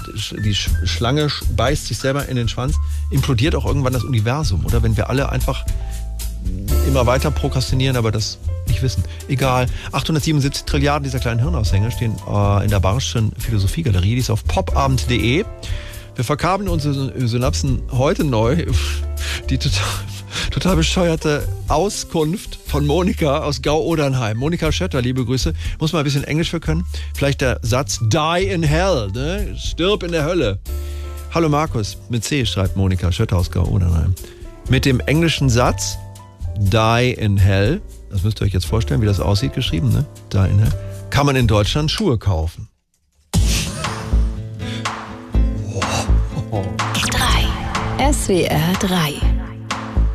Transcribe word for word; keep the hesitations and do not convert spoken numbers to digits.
die Schlange beißt sich selber in den Schwanz, implodiert auch irgendwann das Universum, oder? Wenn wir alle einfach immer weiter prokrastinieren, aber das nicht wissen. Egal. achthundertsiebenundsiebzig Trilliarden dieser kleinen Hirnaushänge stehen äh, in der Barschen Philosophiegalerie. Die ist auf popabend punkt de. Wir verkabeln unsere Synapsen heute neu. Die total, total bescheuerte Auskunft von Monika aus Gau-Odernheim. Monika Schötter, liebe Grüße. Muss mal ein bisschen Englisch für können. Vielleicht der Satz Die in Hell, ne? Stirb in der Hölle. Hallo Markus, mit C schreibt Monika Schötter aus Gau-Odernheim. Mit dem englischen Satz Die in Hell, das müsst ihr euch jetzt vorstellen, wie das aussieht, geschrieben, ne? Die in Hell, kann man in Deutschland Schuhe kaufen. drei. S W R drei.